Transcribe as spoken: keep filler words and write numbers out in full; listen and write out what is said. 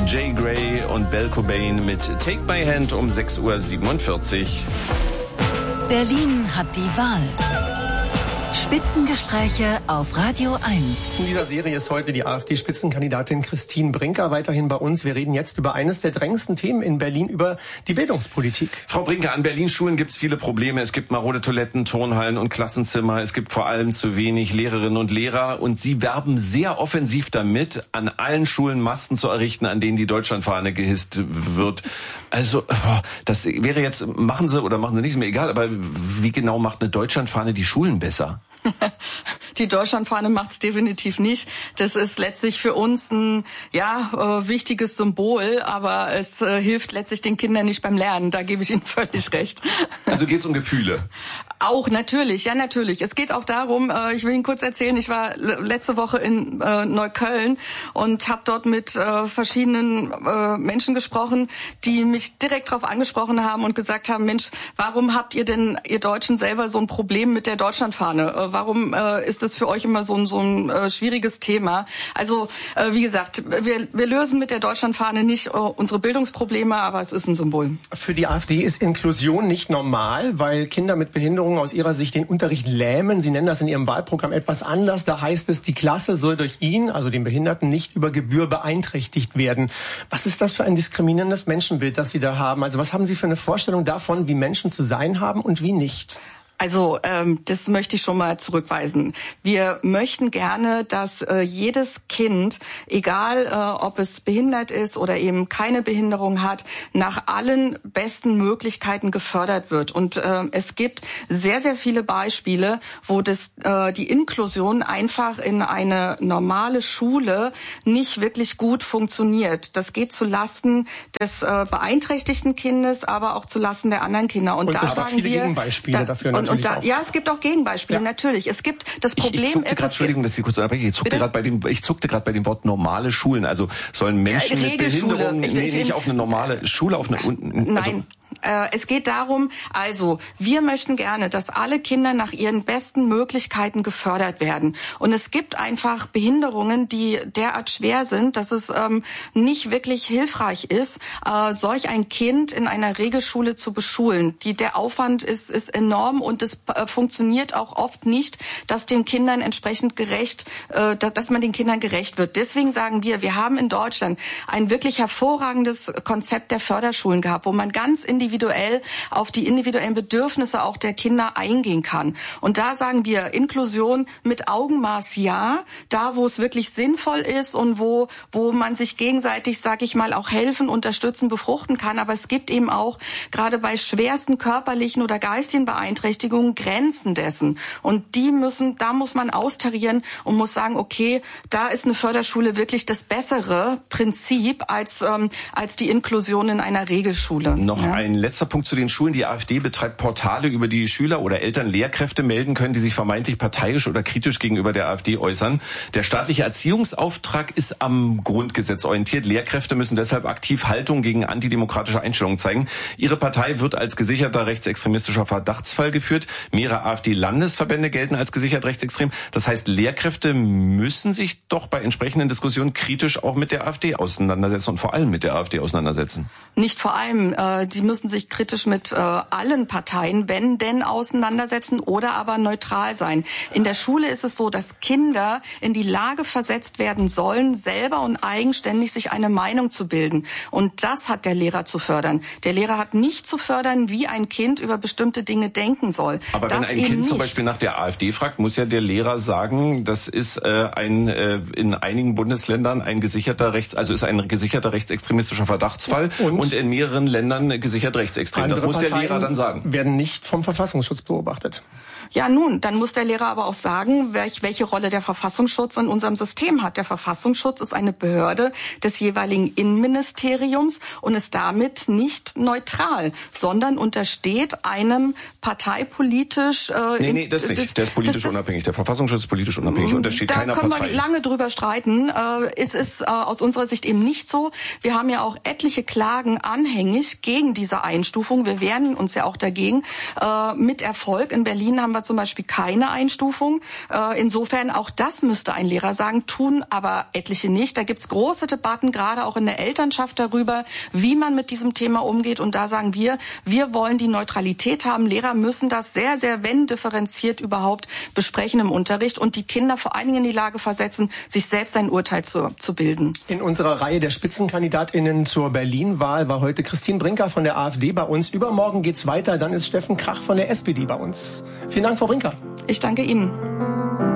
Jay Gray und Belle Cobain mit Take My Hand um sechs Uhr siebenundvierzig. Berlin hat die Wahl. Spitzengespräche auf Radio eins. In dieser Serie ist heute die AfD-Spitzenkandidatin Christine Brinker weiterhin bei uns. Wir reden jetzt über eines der drängendsten Themen in Berlin, über die Bildungspolitik. Frau Brinker, an Berlins Schulen gibt es viele Probleme. Es gibt marode Toiletten, Turnhallen und Klassenzimmer. Es gibt vor allem zu wenig Lehrerinnen und Lehrer. Und Sie werben sehr offensiv damit, an allen Schulen Masten zu errichten, an denen die Deutschlandfahne gehisst wird. Also, das wäre jetzt, machen Sie oder machen Sie nicht, ist mir egal, aber wie genau macht eine Deutschlandfahne die Schulen besser? Die Deutschlandfahne macht's definitiv nicht. Das ist letztlich für uns ein ja äh, wichtiges Symbol, aber es äh, hilft letztlich den Kindern nicht beim Lernen. Da gebe ich Ihnen völlig recht. Also geht's um Gefühle? Auch natürlich, ja natürlich. Es geht auch darum, äh, ich will Ihnen kurz erzählen, ich war letzte Woche in äh, Neukölln und habe dort mit äh, verschiedenen äh, Menschen gesprochen, die mich direkt darauf angesprochen haben und gesagt haben, Mensch, warum habt ihr denn, ihr Deutschen, selber so ein Problem mit der Deutschlandfahne? Äh, warum äh, ist das für euch immer so ein, so ein äh, schwieriges Thema? Also, äh, wie gesagt, wir, wir lösen mit der Deutschlandfahne nicht äh, unsere Bildungsprobleme, aber es ist ein Symbol. Für die AfD ist Inklusion nicht normal, weil Kinder mit Behinderung aus ihrer Sicht den Unterricht lähmen. Sie nennen das in ihrem Wahlprogramm etwas anders. Da heißt es, die Klasse soll durch ihn, also den Behinderten, nicht über Gebühr beeinträchtigt werden. Was ist das für ein diskriminierendes Menschenbild, das Sie da haben? Also was haben Sie für eine Vorstellung davon, wie Menschen zu sein haben und wie nicht? Also ähm, das möchte ich schon mal zurückweisen. Wir möchten gerne, dass äh, jedes Kind, egal äh, ob es behindert ist oder eben keine Behinderung hat, nach allen besten Möglichkeiten gefördert wird. Und äh, es gibt sehr, sehr viele Beispiele, wo das äh, die Inklusion einfach in eine normale Schule nicht wirklich gut funktioniert. Das geht zu Lasten des äh, beeinträchtigten Kindes, aber auch zu Lasten der anderen Kinder. Und, und da es sagen viele wir, Gegenbeispiele da, dafür. Und, und da, ja, es gibt auch Gegenbeispiele, ja. Natürlich. Es gibt das Problem. Ich, ich zuckte gerade, Entschuldigung, dass ich kurz unterbreche. Ich zuckte gerade bei dem, ich zuckte gerade bei dem Wort normale Schulen. Also sollen Menschen ja, mit Behinderung ich, nee, ich, nicht auf eine normale Schule, auf eine unten. Also, nein. Es geht darum, also wir möchten gerne, dass alle Kinder nach ihren besten Möglichkeiten gefördert werden. Und es gibt einfach Behinderungen, die derart schwer sind, dass es ähm, nicht wirklich hilfreich ist, äh, solch ein Kind in einer Regelschule zu beschulen. Die, der Aufwand ist, ist enorm und es äh, funktioniert auch oft nicht, dass den Kindern entsprechend gerecht, äh, dass, dass man den Kindern gerecht wird. Deswegen sagen wir, wir haben in Deutschland ein wirklich hervorragendes Konzept der Förderschulen gehabt, wo man ganz individuell auf die individuellen Bedürfnisse auch der Kinder eingehen kann. Und da sagen wir Inklusion mit Augenmaß ja, da wo es wirklich sinnvoll ist und wo wo man sich gegenseitig, sag ich mal, auch helfen, unterstützen, befruchten kann. Aber es gibt eben auch gerade bei schwersten körperlichen oder geistigen Beeinträchtigungen Grenzen dessen. Und die müssen, da muss man austarieren und muss sagen, okay, da ist eine Förderschule wirklich das bessere Prinzip als ähm, als die Inklusion in einer Regelschule. Noch ja? ein letzter Punkt zu den Schulen. Die AfD betreibt Portale, über die Schüler oder Eltern Lehrkräfte melden können, die sich vermeintlich parteiisch oder kritisch gegenüber der AfD äußern. Der staatliche Erziehungsauftrag ist am Grundgesetz orientiert. Lehrkräfte müssen deshalb aktiv Haltung gegen antidemokratische Einstellungen zeigen. Ihre Partei wird als gesicherter rechtsextremistischer Verdachtsfall geführt. Mehrere AfD-Landesverbände gelten als gesichert rechtsextrem. Das heißt, Lehrkräfte müssen sich doch bei entsprechenden Diskussionen kritisch auch mit der AfD auseinandersetzen und vor allem mit der AfD auseinandersetzen. Nicht vor allem. Äh, die müssen sich kritisch mit äh, allen Parteien, wenn denn, auseinandersetzen oder aber neutral sein. In der Schule ist es so, dass Kinder in die Lage versetzt werden sollen, selber und eigenständig sich eine Meinung zu bilden. Und das hat der Lehrer zu fördern. Der Lehrer hat nicht zu fördern, wie ein Kind über bestimmte Dinge denken soll. Aber das wenn ein Kind nicht. zum Beispiel nach der AfD fragt, muss ja der Lehrer sagen, das ist äh, ein äh, in einigen Bundesländern ein gesicherter Rechts, also ist ein gesicherter rechtsextremistischer Verdachtsfall und, und in mehreren Ländern gesichert rechtsextrem. Andere das muss der Parteien Lehrer dann sagen. Werden nicht vom Verfassungsschutz beobachtet. Ja, nun, dann muss der Lehrer aber auch sagen, welch, welche Rolle der Verfassungsschutz in unserem System hat. Der Verfassungsschutz ist eine Behörde des jeweiligen Innenministeriums und ist damit nicht neutral, sondern untersteht einem parteipolitisch... Äh, nee, nee, das nicht. Der ist politisch das, unabhängig. Der Verfassungsschutz ist politisch unabhängig, untersteht keiner Partei. Da können wir lange drüber streiten. Äh, es ist äh, aus unserer Sicht eben nicht so. Wir haben ja auch etliche Klagen anhängig gegen diese Einstufung. Wir wehren uns ja auch dagegen. Äh, mit Erfolg. In Berlin haben wir wir zum Beispiel keine Einstufung. Äh, insofern auch das müsste ein Lehrer sagen, tun aber etliche nicht. Da gibt's große Debatten, gerade auch in der Elternschaft darüber, wie man mit diesem Thema umgeht. Und da sagen wir, wir wollen die Neutralität haben. Lehrer müssen das sehr, sehr, wenn differenziert überhaupt, besprechen im Unterricht und die Kinder vor allen Dingen in die Lage versetzen, sich selbst ein Urteil zu, zu bilden. In unserer Reihe der SpitzenkandidatInnen zur Berlin-Wahl war heute Christine Brinker von der AfD bei uns. Übermorgen geht's weiter, dann ist Steffen Krach von der S P D bei uns. Vielen Dank, Frau Brinker. Ich danke Ihnen.